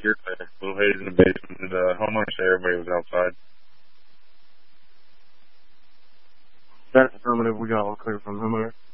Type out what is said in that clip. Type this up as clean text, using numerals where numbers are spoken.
You're clear. Little haze in the basement. Did homeowner say everybody was outside? That's affirmative. We got all clear from homeowner.